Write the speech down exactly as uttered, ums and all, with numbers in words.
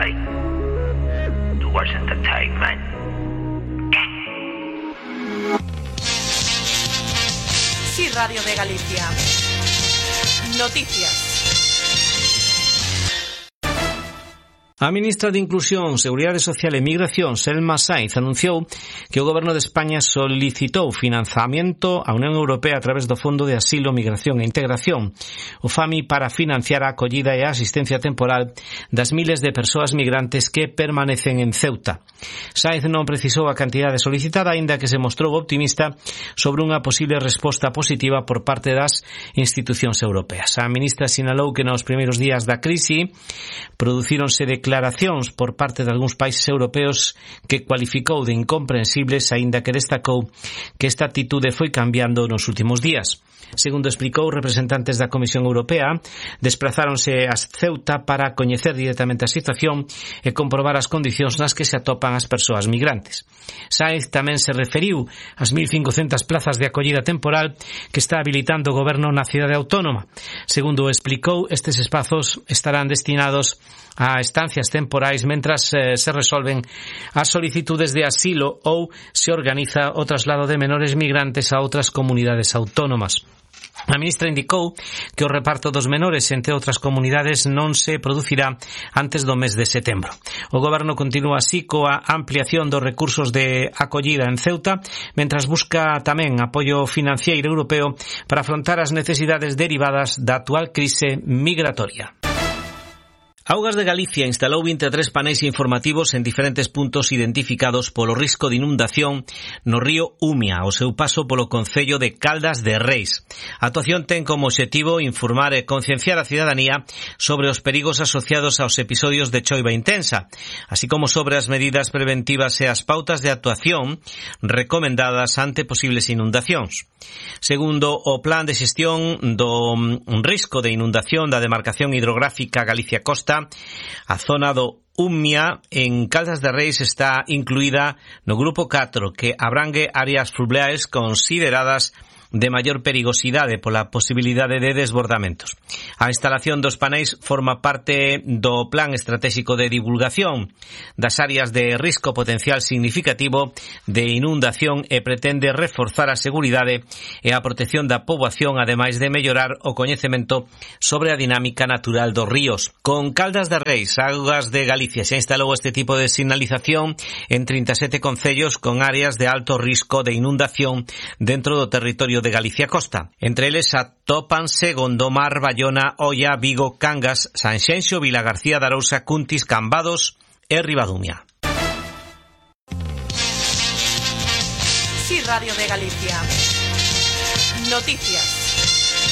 like towards entertainment. Sí, Radio de Galicia. Noticias. A ministra de Inclusión, Seguridade Social e Migración, Selma Sainz, anunciou que o Goberno de España solicitou financiamento á Unión Europea a través do Fondo de Asilo, Migración e Integración, o FAMI, para financiar a acollida e a asistencia temporal das miles de persoas migrantes que permanecen en Ceuta. Sainz non precisou a cantidade solicitada, aínda que se mostrou optimista sobre unha posible resposta positiva por parte das institucións europeas. A ministra sinalou que nos primeiros días da crise producíronse declaracións por parte de algúns países europeos que cualificou de incomprensibles, aínda que destacou que esta actitude foi cambiando nos últimos días. Segundo explicou, representantes da Comisión Europea desplazáronse a Ceuta para coñecer directamente a situación e comprobar as condicións nas que se atopan as persoas migrantes. Sainz tamén se referiu ás mil cincocentas plazas de acollida temporal que está habilitando o Goberno na cidade autónoma. Segundo explicou, estes espazos estarán destinados a estancias temporais mentras eh, se resolven as solicitudes de asilo ou se organiza o traslado de menores migrantes a outras comunidades autónomas. A ministra indicou que o reparto dos menores entre outras comunidades non se producirá antes do mes de setembro. O Goberno continúa así coa ampliación dos recursos de acollida en Ceuta, mentras busca tamén apoio financieiro europeo para afrontar as necesidades derivadas da actual crise migratoria. Augas de Galicia instalou vinte e tres paneis informativos en diferentes puntos identificados polo risco de inundación no río Umia, ao seu paso polo concello de Caldas de Reis. A actuación ten como obxectivo informar e concienciar a cidadanía sobre os perigos asociados aos episodios de choiva intensa, así como sobre as medidas preventivas e as pautas de actuación recomendadas ante posibles inundacións. Segundo o plan de xestión do risco de inundación da demarcación hidrográfica Galicia Costa, a zona do Umia en Caldas de Reis está incluída no grupo catro, que abrangue áreas fluviais consideradas de maior perigosidade pola posibilidade de desbordamentos. A instalación dos paneis forma parte do Plan Estratégico de Divulgación das áreas de risco potencial significativo de inundación e pretende reforzar a seguridade e a protección da poboación, ademais de mellorar o coñecemento sobre a dinámica natural dos ríos. Con Caldas de Reis, Augas de Galicia, se instalou este tipo de sinalización en trinta e sete concellos con áreas de alto risco de inundación dentro do territorio de Galicia Costa. Entre eles atópanse Gondomar, Bayona, Oia, Vigo, Cangas, Sanxenxo, Vilagarcía de Arousa, Cuntis, Cambados e Ribadumia. Sí, Radio de Galicia. Noticias.